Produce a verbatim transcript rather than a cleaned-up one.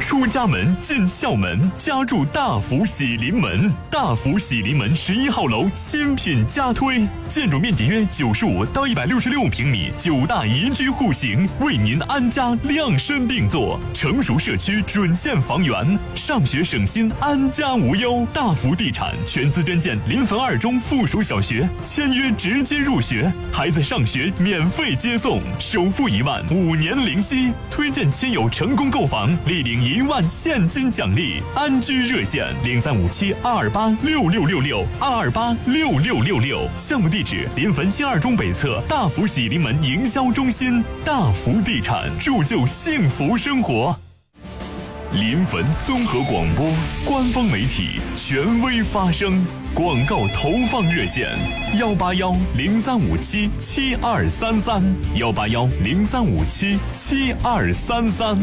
出家门进校门，家住大福喜临门。大福喜临门十一号楼新品加推，建筑面积约九十五到一百六十六平米，九大宜居户型，为您安家量身定做。成熟社区准线房源，上学省心，安家无忧。大福地产全资捐建临汾二中附属小学，签约直接入学，孩子上学免费接送，首付一万，五年零息。推荐亲友成功购房，立领一万现金奖励。安居热线零三五七二二八六六六六二二八六六六六。项目地址：临汾新二中北侧大福喜临门营销中心。大福地产，铸就幸福生活。临汾综合广播官方媒体，权威发声。广告投放热线：幺八幺零三五七七二三三，幺八幺零三五七七二三三。